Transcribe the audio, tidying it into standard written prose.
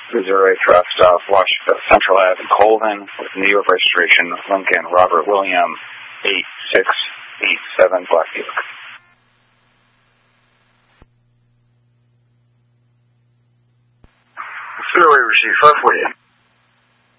Missouri Draft Stop, Washington Central Ave in Colvin, with New York registration, Lincoln Robert William, 8687 Blackfield. Missouri received 548.